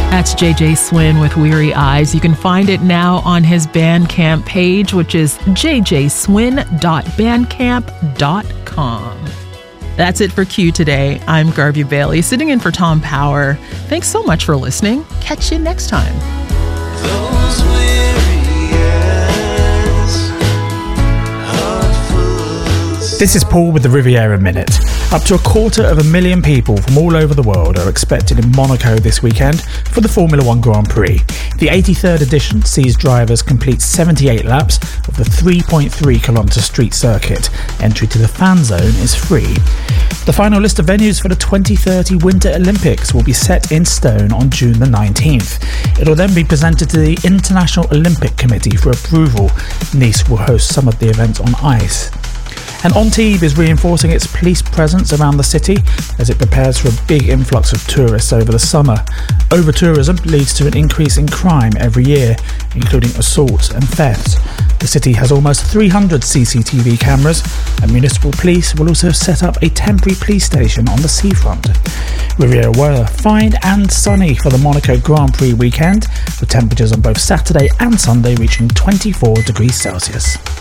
That's JJ Swin with Weary Eyes. You can find it now on his Bandcamp page, which is jjswin.bandcamp.com. That's it for Q today. I'm Garvey Bailey, sitting in for Tom Power. Thanks so much for listening. Catch you next time. This is Paul with the Riviera Minute. Up to 250,000 people from all over the world are expected in Monaco this weekend for the Formula One Grand Prix. The 83rd edition sees drivers complete 78 laps of the 3.3-kilometre street circuit. Entry to the fan zone is free. The final list of venues for the 2030 Winter Olympics will be set in stone on June the 19th. It will then be presented to the International Olympic Committee for approval. Nice will host some of the events on ice. And Antibes is reinforcing its police presence around the city as it prepares for a big influx of tourists over the summer. Over-tourism leads to an increase in crime every year, including assaults and thefts. The city has almost 300 CCTV cameras, and municipal police will also set up a temporary police station on the seafront. Riviera weather fine and sunny for the Monaco Grand Prix weekend, with temperatures on both Saturday and Sunday reaching 24 degrees Celsius.